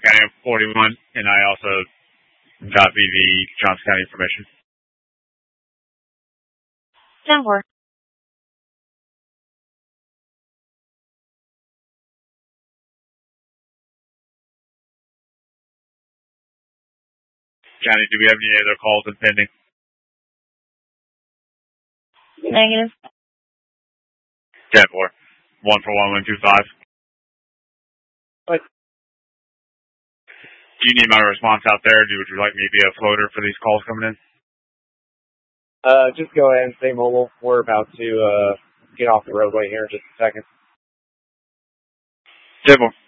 County 41, and I also got VV Johnson County information. 10-4. Johnny, do we have any other calls impending? Negative. 10-4. 1 for 1125. What? Do you need my response out there? Would you like me to be a floater for these calls coming in? Just go ahead and stay mobile. We're about to get off the roadway here in just a second. 10-4.